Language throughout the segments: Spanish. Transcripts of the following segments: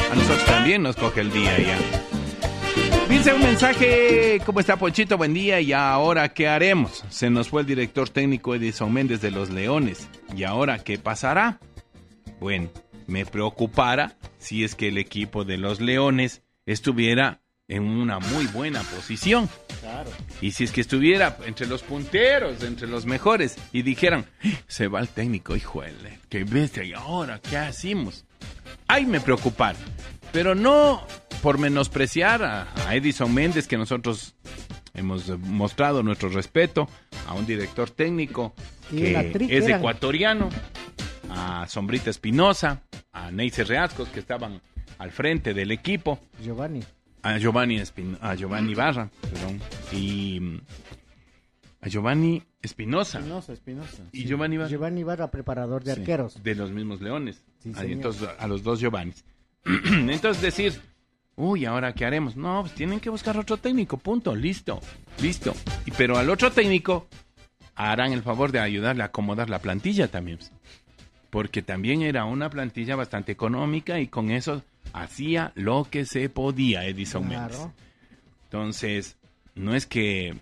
A nosotros también nos coge el día ya. Dice un mensaje, ¿cómo está Ponchito? Buen día, ¿y ahora qué haremos? Se nos fue el director técnico Edison Méndez de los Leones. ¿Y ahora qué pasará? Bueno, me preocupara si es que el equipo de los Leones estuviera en una muy buena posición. Claro. Y si es que estuviera entre los punteros, entre los mejores, y dijeran, se va el técnico, híjole, qué bestia, ¿y ahora qué hacemos? Ahí me preocupara. Pero no por menospreciar a Edison Méndez, que nosotros hemos mostrado nuestro respeto, a un director técnico que es ecuatoriano, a Sombrita Espinosa, a Neisy Reascos, que estaban al frente del equipo. A Giovanni Ibarra, perdón, y a Giovanni Espinosa. Y sí. Giovanni Ibarra, preparador de arqueros. De los mismos Leones. Sí, entonces, a los dos Giovannis. Entonces decir, ¿ahora qué haremos? No, pues tienen que buscar otro técnico, punto, listo. Pero al otro técnico harán el favor de ayudarle a acomodar la plantilla también. Porque también era una plantilla bastante económica y con eso hacía lo que se podía Edison Méndez. Entonces, no es que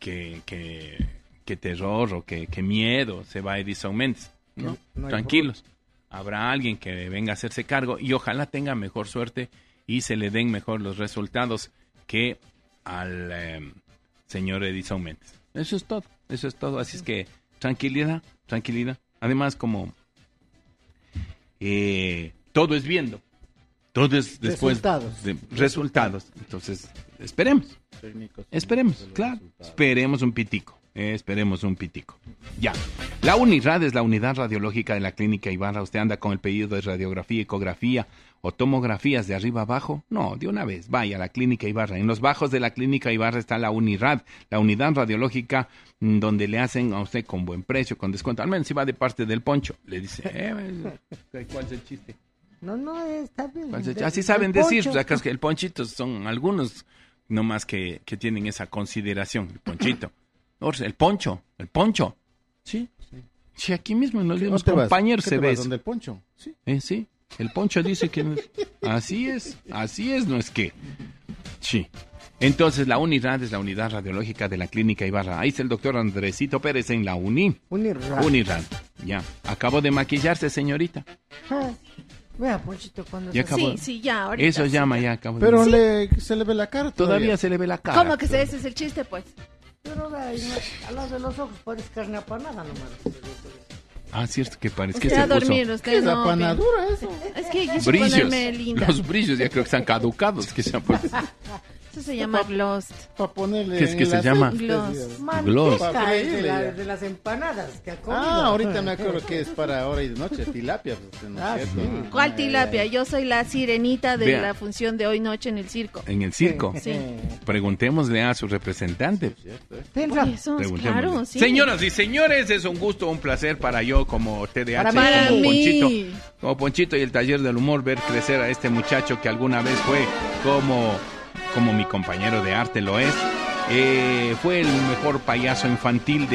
terror o que miedo se va Edison Méndez. No, tranquilos. Habrá alguien que venga a hacerse cargo y ojalá tenga mejor suerte y se le den mejor los resultados que al señor Edison Méndez. Eso es todo. Así es que tranquilidad. Además, como todo es viendo. Todo es después de resultados. Entonces, esperemos, claro. Esperemos un pitico. Ya. La UNIRAD es la Unidad Radiológica de la Clínica Ibarra. ¿Usted anda con el pedido de radiografía, ecografía o tomografías de arriba abajo? No, de una vez, vaya a la Clínica Ibarra. En los bajos de la Clínica Ibarra está la UNIRAD, la Unidad Radiológica, donde le hacen a usted con buen precio, con descuento. Al menos si va de parte del Poncho. Le dice, ¿cuál es el chiste? No, está bien. Así saben decir, pues acá es que el Ponchito son algunos nomás que tienen esa consideración. El Ponchito. El Poncho. Sí, aquí mismo en los mismos compañeros se ve. ¿Dónde el Poncho? Sí. Sí, el Poncho dice que así es, no es que. Sí. Entonces la UNIRAD es la Unidad Radiológica de la Clínica Ibarra. Ahí está el doctor Andresito Pérez en la UNIRAD. Ya. Acabó de maquillarse, señorita. Vea, Ponchito, cuando ya acabó. Sí, ya, ahorita. Eso llama, ya acabó. Pero se le ve la cara todavía se le ve la cara. ¿Cómo que ese es el chiste, pues? Pero vea, al lado de los ojos parece carne apanada nomás. Cierto que parece que se se dormir, puso. usted ¿Qué no. apanadura eso? Es que yo brillos. Linda. Los brillos ya creo que están caducados. Que se han puesto. Eso se llama gloss. Para ponerle. ¿Qué es que se llama? Gloss. Manteca de las empanadas que ha comido. Ahorita me acuerdo que es para ahora y de noche, tilapia. Sí. ¿Cuál tilapia? Yo soy la sirenita de la función de hoy noche en el circo. ¿En el circo? Sí. Preguntémosle a su representante. Claro, sí. Señoras y señores, es un gusto, un placer para yo como TDH, para como mí. Ponchito, como Ponchito y el Taller del Humor, ver crecer a este muchacho que alguna vez fue como mi compañero de arte lo es. Fue el mejor payaso infantil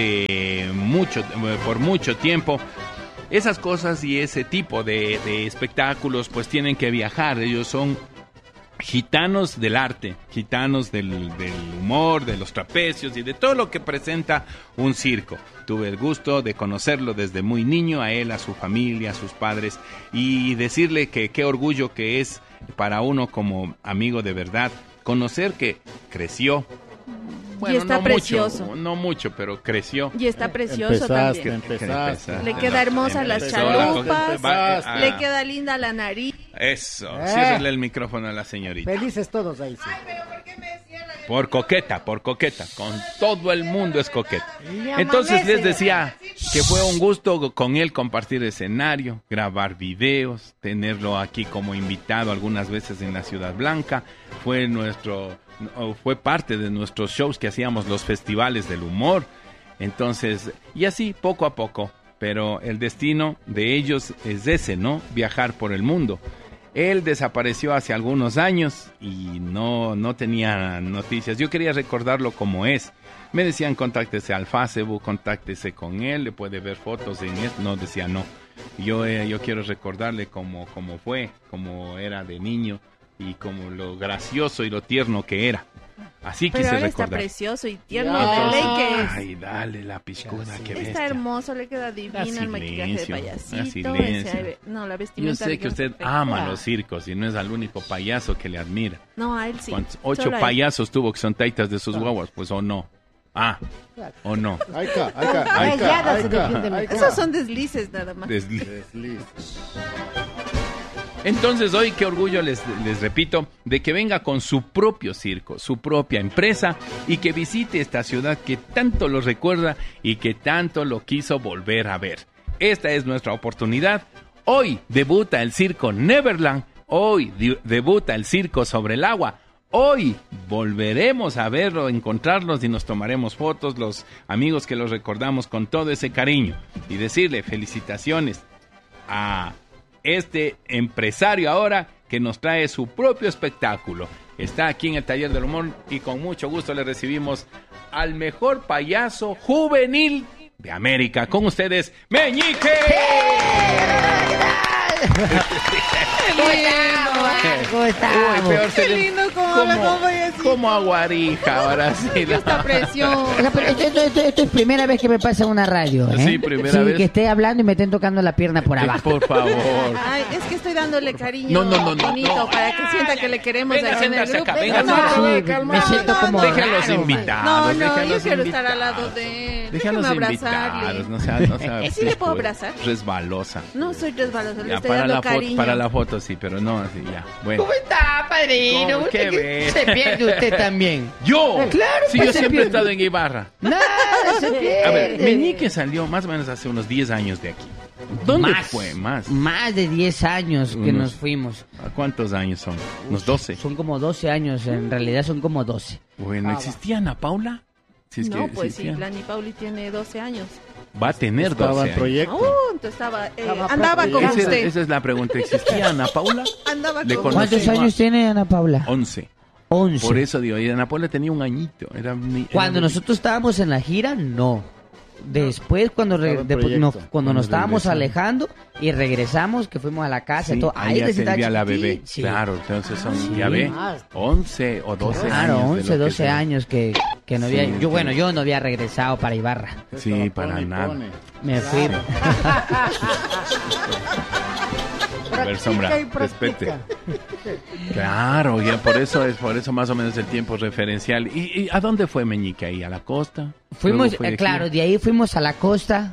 por mucho tiempo. Esas cosas y ese tipo de espectáculos pues tienen que viajar. Ellos son gitanos del arte, gitanos del humor, de los trapecios y de todo lo que presenta un circo. Tuve el gusto de conocerlo desde muy niño, a él, a su familia, a sus padres, y decirle que qué orgullo que es para uno como amigo de verdad conocer que creció. Bueno, y está no precioso. No mucho, pero creció. Y está precioso también. Empezaste. Le queda hermosa las chalupas, le queda linda la nariz. Eso, ciérrale el micrófono a la señorita. Felices todos ahí, sí. Ay, pero ¿por qué me decía la... Por coqueta, con todo el mundo es coqueta. Entonces les decía que fue un gusto con él compartir escenario, grabar videos, tenerlo aquí como invitado algunas veces en la Ciudad Blanca. Fue parte de nuestros shows que hacíamos, los festivales del humor. Entonces, y así poco a poco, pero el destino de ellos es ese, ¿no? Viajar por el mundo. Él desapareció hace algunos años y no tenía noticias. Yo quería recordarlo como es. Me decían, contáctese al Facebook, contáctese con él, le puede ver fotos en él. No, decía no. Yo quiero recordarle cómo fue, cómo era de niño y como lo gracioso y lo tierno que era. Así pero quise ahora recordar. está precioso y tierno de ley que es. Ay, dale la piscuda, qué bestia. Está hermoso, le queda divino el maquillaje de payasito. No, la vestimenta. Yo sé que usted ama los circos y no es al único payaso que le admira. No, a él sí. 8 payasos tuvo que son taitas de sus guaguas, pues o no. O no. Esos son deslices nada más. Desliz. Entonces hoy qué orgullo les repito de que venga con su propio circo, su propia empresa y que visite esta ciudad que tanto lo recuerda y que tanto lo quiso volver a ver. Esta es nuestra oportunidad. Hoy debuta el circo Neverland, hoy debuta el circo sobre el agua. Hoy volveremos a verlo, encontrarlos y nos tomaremos fotos, los amigos que los recordamos con todo ese cariño. Y decirle felicitaciones a este empresario ahora que nos trae su propio espectáculo. Está aquí en el Taller del Humor y con mucho gusto le recibimos al mejor payaso juvenil de América. Con ustedes, Meñique. ¿Cómo estás? Uy, peor Qué lindo como aguarija, ahora sí. Esta presión. Esto es primera vez que me pasa en una radio, ¿eh? Sí, primera vez. Que esté hablando y me estén tocando la pierna por abajo. Por favor. Ay, es que estoy dándole cariño bonito para que sienta que le queremos Venga, aquí en el siéntase grupo. acá, venga, me siento como Deja a los raro, invitados. yo quiero estar al lado de él. Deja a los abrazarle. invitados. No sea ¿Sí le puedo abrazar? Resbalosa. No soy resbalosa, le Ya, estoy dando cariño. para la foto sí, pero no así, ya. Bueno. ¿Cómo está, padrino? ¿Cómo? ¿Qué ves? Se pierde usted también. ¿Yo? Claro, sí, pues yo se siempre he pierde. estado en Ibarra. Nada, se pierde. A ver, Meñique salió más o menos hace unos 10 años de aquí. ¿Dónde fue? Más de 10 10 que nos fuimos. ¿A cuántos años son? ¿Unos 12? Son como 12 años, en realidad son como 12. Bueno, ¿existía Ana Paula? Si es No, que pues sí, existía. Lani Pauli tiene 12 años. Va a tener 12 Estaba en años. proyecto. Entonces andaba con usted. Esa es la pregunta. ¿Existía Ana Paula? Andaba Le con conocí. ¿Cuántos años tiene Ana Paula? 11. 11. Por eso digo, y Ana Paula tenía un añito. Cuando nosotros estábamos en la gira, no. Después, cuando nos estábamos alejando y regresamos, que fuimos a la casa, y todo, ahí ya estaba tendría la chiquitín. bebé. Sí. Claro, entonces son, Sí. ya ve, 11 o 12 Claro, años. 11, 12 años que no había... Sí, yo no había regresado para Ibarra. Sí, para nada. Me fui. A ver, Sombra, respete. Claro, ya por eso más o menos el tiempo referencial. ¿Y a dónde fue Meñique ahí? ¿A la costa? Fuimos, Luego fue de claro, gira. de ahí fuimos a la costa,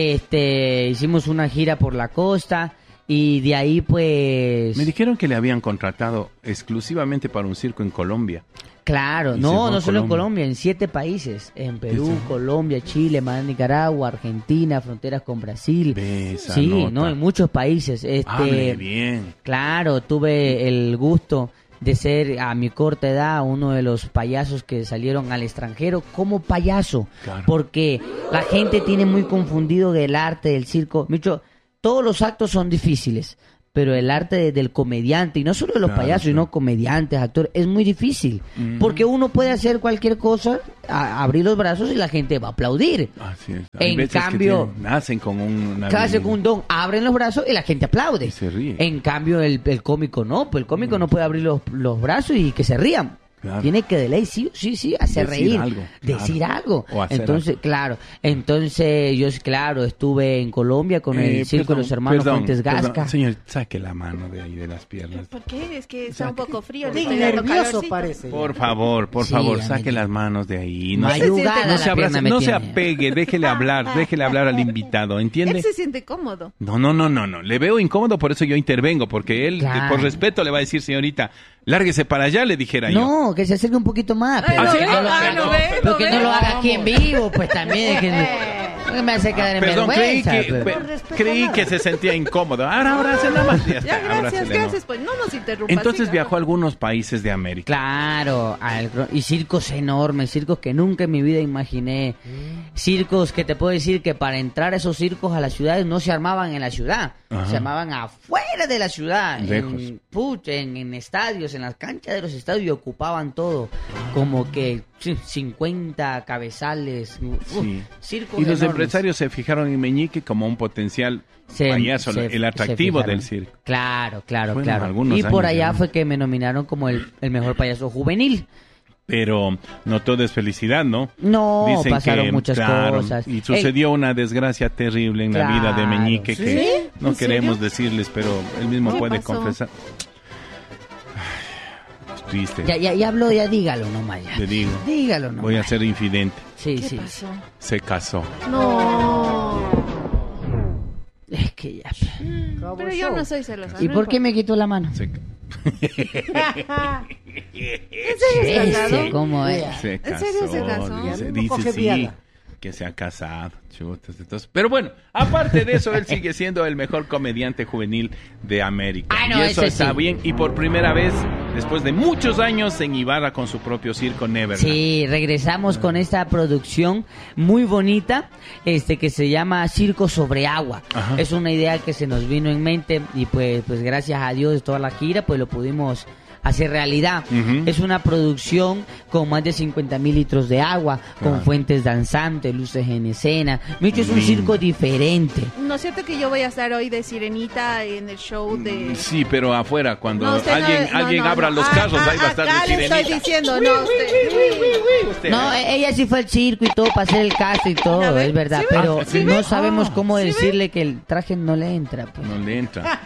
hicimos una gira por la costa y de ahí pues... Me dijeron que le habían contratado exclusivamente para un circo en Colombia. Claro, Y se fue no a solo en Colombia. Colombia, en 7 países, en Perú, Sí. Colombia, Chile, Nicaragua, Argentina, fronteras con Brasil. Ve esa Sí, nota. no, en muchos países. Hable bien. Claro, tuve el gusto de ser a mi corta edad uno de los payasos que salieron al extranjero como payaso, Claro. porque la gente tiene muy confundido el arte del circo. Micho, todos los actos son difíciles, pero el arte del comediante, y no solo de los Claro, payasos, sí. sino comediantes, actores, es muy difícil, porque uno puede hacer cualquier cosa, abrir los brazos y la gente va a aplaudir. Así es. Hay En veces que cambio, nacen con una... Casi con un don, abren los brazos y la gente aplaude. Y se ríe. En cambio, el cómico no, pues el cómico no puede abrir los brazos y que se rían. Claro. Tiene que de ley sí, hacer Decir reír, algo, claro. decir algo. O hacer Entonces, claro, entonces yo, claro, estuve en Colombia con el circo de los hermanos Fuentes Gasca. Señor, saque la mano de ahí de las piernas. ¿Por qué? Es que está un poco frío. le Sí, estoy dando nervioso calorcito. parece. Por favor, Sí, a mí saque me- las manos de ahí. Mayugada No la se abrace, pierna me no se tiene. apegue, déjele hablar al invitado, ¿entiende? Él se siente cómodo. No, le veo incómodo, por eso yo intervengo, porque él, Claro. por respeto, le va a decir, señorita, lárguese para allá, le dijera yo. No, que se acerque un poquito más, pero no que ve, no lo, no ve, pero no que ve. no lo haga aquí en vivo, pues también es que no me hace quedar en Perdón, vergüenza. creí que se sentía incómodo. Ahora se nada más. Ya Ya, está, gracias, abrácele, ¿no? gracias. Pues no nos interrumpas. Entonces siga. viajó a algunos países de América. Claro, y circos enormes, circos que nunca en mi vida imaginé. Circos que te puedo decir que para entrar a esos circos a las ciudades no se armaban en la ciudad, Ajá. se armaban afuera de la ciudad, Lejos. en estadios, en las canchas de los estadios y ocupaban todo, como que 50 cabezales, Sí. circos Y los enormes. empresarios se fijaron en Meñique como un potencial payaso, el atractivo del circo. Claro. Algunos Y por años allá ya. fue que me nominaron como el mejor payaso juvenil. Pero no todo es felicidad, ¿no? No, Dicen pasaron que, muchas cosas. Y sucedió una desgracia terrible en la vida de Meñique ¿Sí? que no ¿En queremos serio? decirles, pero él mismo ¿Qué puede pasó? confesar. Es triste. Ya habló, ya dígalo nomás ya. Le digo, Dígalo nomás. voy a ser infidente. Sí, ¿Qué sí. pasó? Se casó. No. Es que ya. Pero yo no soy celosa. ¿Y no por qué importa. me quitó la mano? Se, ¿En serio es Ese, casado? ¿cómo es? se ¿En casó. serio se casó? Dice sí, que se ha casado. Chutas, entonces. Pero bueno, aparte de eso, él sigue siendo el mejor comediante juvenil de América. Ah, no, y eso ese está sí. bien. Y por primera vez, después de muchos años, en Ibarra con su propio circo Neverland. Sí, regresamos con esta producción muy bonita, que se llama Circo sobre Agua. Ajá. Es una idea que se nos vino en mente y pues gracias a Dios de toda la gira pues lo pudimos hacer realidad. Ujú. Es una producción con más de 50,000 litros de agua, con Ah. fuentes danzantes, luces en escena. Micho, es un Lindo. circo diferente. ¿No es cierto que yo voy a estar hoy de sirenita en el show de... Sí, pero afuera, cuando No, usted alguien no. abra los carros, ahí va a estar acá de le sirenita. estoy diciendo, no, usted... Usted, No, ella sí fue al circo y todo para hacer el cast y ¿Ya todo, ve? es verdad, ¿Sí ve? pero ¿Sí no ve? sabemos cómo ¿sí ve? decirle que el traje no le entra. Pues. No le entra.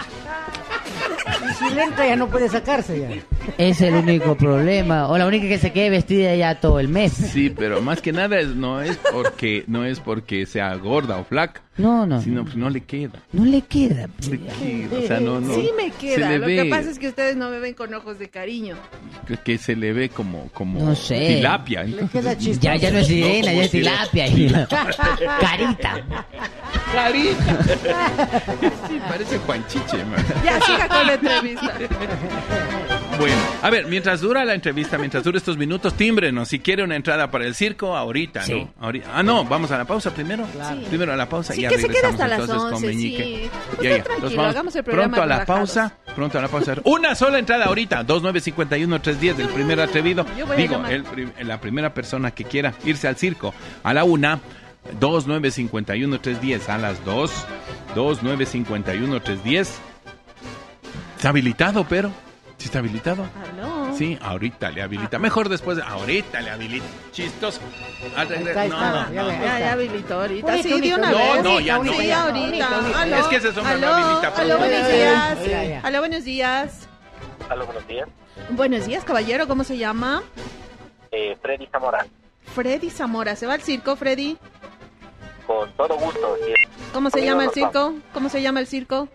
Y si le entra ya no puede sacarse ya. Es el único problema. O la única que se quede vestida ya todo el mes. Sí, pero más que nada no es porque sea gorda o flaca, No. sino pues no le queda. No le queda. No le queda, o sea, no. Sí me Se queda, le lo ve que pasa es que ustedes no me ven con ojos de cariño. que se le ve como No sé. tilapia. Le queda chistoso. Ya no es sirena, No, ya es como tilapia. Carita. Carita. Sí, parece Juanchiche, man. Ya, siga con la entrevista. Bueno, a ver, mientras dura la entrevista, mientras dura estos minutos, tímbrenos. Si quiere una entrada para el circo, ahorita, Sí. ¿no? Ah, no, vamos a la pausa primero. Claro. Primero a la pausa Sí, y ya que se quede regresamos hasta las entonces con 11, Meñique. sí. Ya, Usted ya. tranquilo, Nos vamos hagamos el programa pronto a la relajados. pausa. Una sola entrada ahorita, 2951-310 del primer atrevido. yo voy a Digo, llamar. la primera persona que quiera irse al circo a la 1, 2951-310 a las 2, 2951-310. ¿Está habilitado, pero? ¿Sí está habilitado? Aló. Sí, ahorita le habilita. Mejor después, ahorita le habilita. Chistoso. Al regreso. Ahí No, está, no, ya no. ve. Ya habilitó ahorita. Ahorita, Sí, de una ahorita. vez. No, ya no. Sí, ahorita. Aló. Es que ese hombre no habilita, pero- Aló, buenos días. Ya, ya. Aló, buenos días. Aló, buenos días. Buenos días, caballero. ¿Cómo se llama? Freddy Zamora, Freddy Zamora. ¿Se va al circo, Freddy? con todo gusto. Sí. ¿Cómo se Conmigo llama el nos circo? ¿Cómo se llama el circo?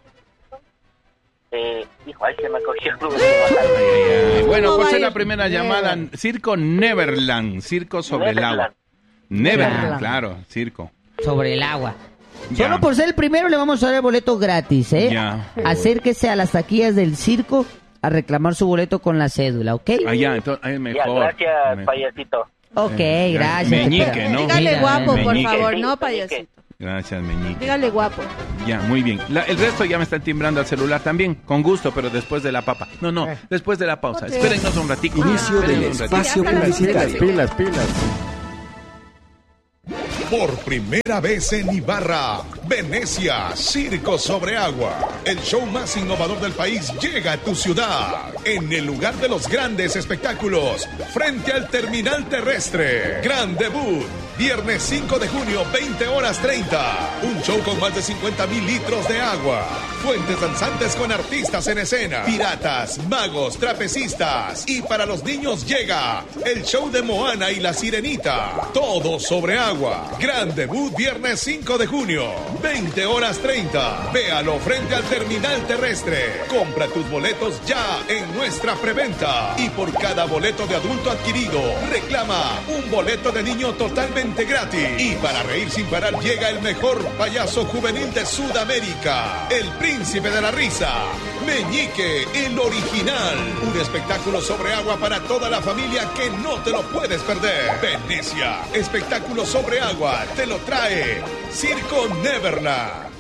Hijo, ahí se me cogió. Bueno, ¿Cómo pues va a es la ir? primera llamada. Circo Neverland. Circo sobre el agua. Neverland, Neverland. claro, circo. Sobre el agua. Ya. Solo por ser el primero le vamos a dar el boleto gratis, ¿eh? Ya. Acérquese a las taquillas del circo a reclamar su boleto con la cédula, ¿ok? Allá, entonces, ahí Ya, mejor. gracias, Me- payasito. Ok, gracias. Meñique, Espera. ¿no? Dígale Mira, guapo, por Meñique. favor, Sí, no Meñique. payasito. Gracias, Meñique. Dígale guapo. Ya, muy bien. El resto ya me están timbrando al celular también, con gusto, pero después de la papa. No, después de la pausa. Espérennos un ratito. Inicio del Espérennos un ratito. espacio hasta las publicitario. Pilas. Por primera vez en Ibarra, Venecia, Circo sobre Agua. El show más innovador del país llega a tu ciudad. En el lugar de los grandes espectáculos, frente al terminal terrestre. Gran debut, viernes 5 de junio, 20:30. Un show con más de 50,000 litros de agua. Fuentes danzantes con artistas en escena. Piratas, magos, trapecistas. Y para los niños llega el show de Moana y la Sirenita. Todo sobre agua. Gran debut viernes 5 de junio, 20:30. Véalo frente al terminal terrestre. Compra tus boletos ya en nuestra preventa. Y por cada boleto de adulto adquirido, reclama un boleto de niño totalmente gratis. Y para reír sin parar llega el mejor payaso juvenil de Sudamérica, el príncipe de la risa, Meñique, el original. Un espectáculo sobre agua para toda la familia que no te lo puedes perder. Venecia, espectáculo sobre agua, te lo trae Circo Neverland.